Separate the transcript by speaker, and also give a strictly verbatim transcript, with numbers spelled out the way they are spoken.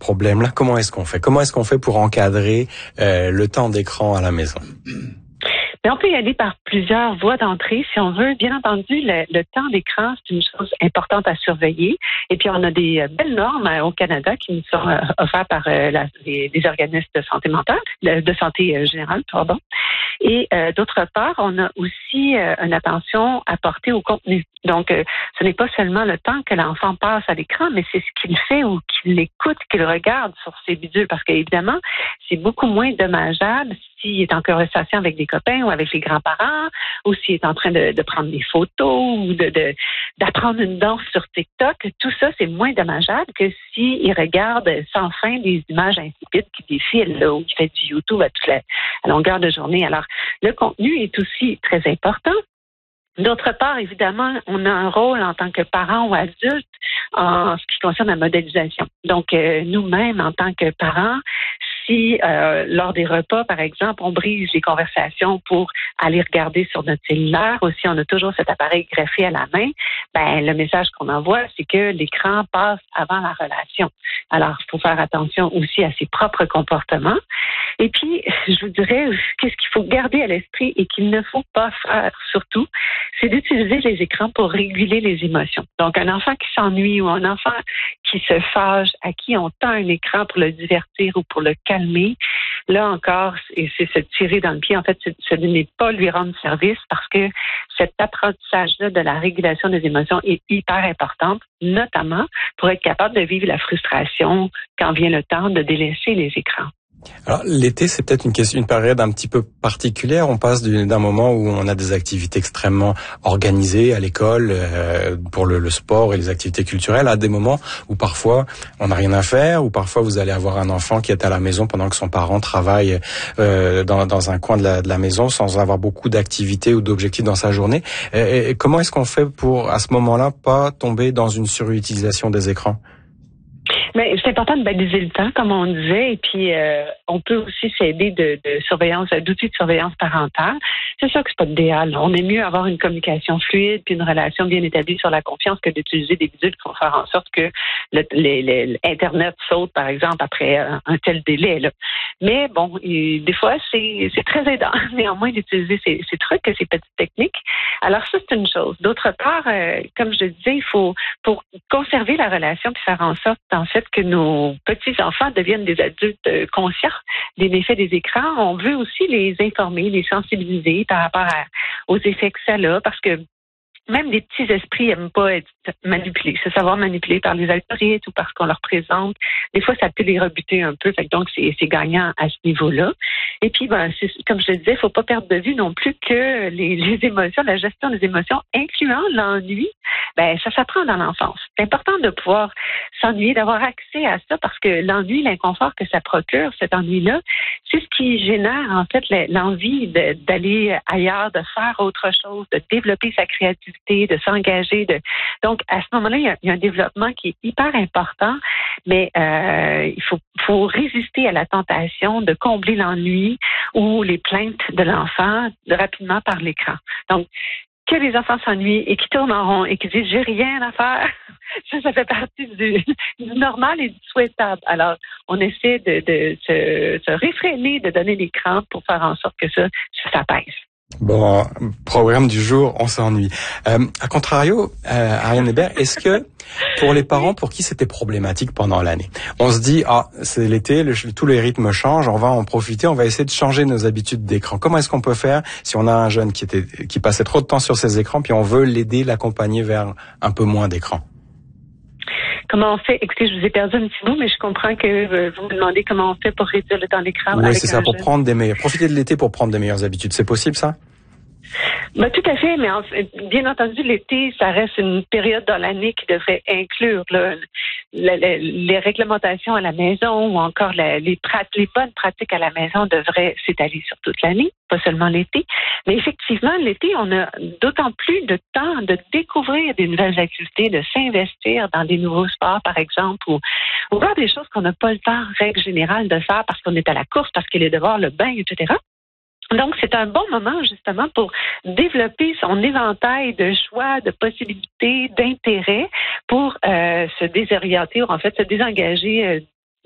Speaker 1: problème-là, comment est-ce qu'on fait? Comment est-ce qu'on fait pour encadrer euh, le temps d'écran à la maison?
Speaker 2: Mais on peut y aller par plusieurs voies d'entrée si on veut. Bien entendu, le, le temps d'écran, c'est une chose importante à surveiller. Et puis, on a des belles normes euh, au Canada qui nous sont euh, offertes par euh, la, les, les organismes de santé mentale, de, de santé euh, générale, pardon. Et euh, d'autre part, on a aussi euh, une attention à porter au contenu. Donc, euh, ce n'est pas seulement le temps que l'enfant passe à l'écran, mais c'est ce qu'il fait ou qu'il écoute, qu'il regarde sur ses bidules. Parce qu'évidemment, c'est beaucoup moins dommageable s'il est en conversation avec des copains ou avec les grands-parents, ou s'il est en train de, de prendre des photos ou de, de d'apprendre une danse sur TikTok. Tout ça, c'est moins dommageable que s'il regarde sans fin des images insipides qui défilent, là, ou qui fait du YouTube à toute la à longueur de journée. Alors, le contenu est aussi très important. D'autre part, évidemment, on a un rôle en tant que parents ou adultes en ce qui concerne la modélisation. Donc, euh, nous-mêmes, en tant que parents, si euh, lors des repas, par exemple, on brise les conversations pour aller regarder sur notre cellulaire, ou si on a toujours cet appareil greffé à la main, ben le message qu'on envoie, c'est que l'écran passe avant la relation. Alors, il faut faire attention aussi à ses propres comportements. Et puis, je vous dirais, qu'est-ce qu'il faut garder à l'esprit et qu'il ne faut pas faire, surtout, c'est d'utiliser les écrans pour réguler les émotions. Donc, un enfant qui s'ennuie ou un enfant qui se fâche, à qui on tend un écran pour le divertir ou pour le calmer, là encore, et c'est se tirer dans le pied, en fait, ce n'est pas lui rendre service parce que cet apprentissage-là de la régulation des émotions est hyper importante, notamment pour être capable de vivre la frustration quand vient le temps de délaisser les écrans.
Speaker 1: Alors l'été, c'est peut-être une question, une période un petit peu particulière. On passe d'un moment où on a des activités extrêmement organisées à l'école euh, pour le, le sport et les activités culturelles, à des moments où parfois on n'a rien à faire, ou parfois vous allez avoir un enfant qui est à la maison pendant que son parent travaille euh, dans, dans un coin de la, de la maison sans avoir beaucoup d'activités ou d'objectifs dans sa journée. Et, et comment est-ce qu'on fait pour, à ce moment-là, pas tomber dans une surutilisation des écrans?
Speaker 2: Mais c'est important de baliser le temps, comme on disait, et puis euh, on peut aussi s'aider de, de surveillance, d'outils de surveillance parentale. C'est sûr que c'est pas idéal. On est mieux avoir une communication fluide puis une relation bien établie sur la confiance que d'utiliser des bidules pour faire en sorte que le, les, les, Internet saute, par exemple, après un, un tel délai, là. Mais bon, et, des fois, c'est, c'est très aidant, néanmoins, d'utiliser ces, ces trucs, ces petites techniques. Alors ça, c'est une chose. D'autre part, euh, comme je le disais, il faut, pour conserver la relation puis faire en sorte, en fait, que nos petits-enfants deviennent des adultes euh, conscients des méfaits des écrans. On veut aussi les informer, les sensibiliser par rapport à, aux effets que ça a, parce que même des petits esprits n'aiment pas être manipulés, se savoir manipulés par les algorithmes ou parce qu'on leur présente. Des fois, ça peut les rebuter un peu. Fait que donc, c'est, c'est gagnant à ce niveau-là. Et puis, ben, c'est, comme je le disais, il ne faut pas perdre de vue non plus que les, les émotions, la gestion des émotions, incluant l'ennui, ben, ça s'apprend dans l'enfance. C'est important de pouvoir s'ennuyer, d'avoir accès à ça parce que l'ennui, l'inconfort que ça procure, cet ennui-là, c'est ce qui génère, en fait, l'envie de, d'aller ailleurs, de faire autre chose, de développer sa créativité, de s'engager. De... Donc, à ce moment-là, il y a, il y a un développement qui est hyper important, mais euh, il faut, faut résister à la tentation de combler l'ennui ou les plaintes de l'enfant rapidement par l'écran. Donc, que les enfants s'ennuient et qui tournent en rond et qui disent « j'ai rien à faire », ça, ça fait partie du, du normal et du souhaitable. Alors, on essaie de, de se, se réfréner, de donner l'écran pour faire en sorte que ça, ça s'apaise.
Speaker 1: Bon, programme du jour, on s'ennuie. Euh, à contrario, euh, Ariane Hébert, est-ce que pour les parents pour qui c'était problématique pendant l'année, on se dit ah c'est l'été, le, tous les rythmes changent, on va en profiter, on va essayer de changer nos habitudes d'écran. Comment est-ce qu'on peut faire si on a un jeune qui était qui passait trop de temps sur ses écrans, puis on veut l'aider, l'accompagner vers un peu moins d'écran?
Speaker 2: Comment on fait? Écoutez, je vous ai perdu un petit bout, mais je comprends que euh, vous me demandez comment on fait pour réduire le temps d'écran.
Speaker 1: Oui,
Speaker 2: avec
Speaker 1: c'est ça, pour
Speaker 2: jeune.
Speaker 1: prendre des meilleurs, profiter de l'été pour prendre des meilleures habitudes. C'est possible, ça?
Speaker 2: Ben, tout à fait, mais en fait, bien entendu, l'été, ça reste une période dans l'année qui devrait inclure là, la, la, les réglementations à la maison ou encore la, les, prat- les bonnes pratiques à la maison devraient s'étaler sur toute l'année, pas seulement l'été. Mais effectivement, l'été, on a d'autant plus de temps de découvrir des nouvelles activités, de s'investir dans des nouveaux sports, par exemple, ou, ou voir des choses qu'on n'a pas le temps, règle générale, de faire parce qu'on est à la course, parce qu'il est devoir, le bain, et cetera. Donc, c'est un bon moment, justement, pour développer son éventail de choix, de possibilités, d'intérêts pour euh, se désorienter ou, en fait, se désengager euh,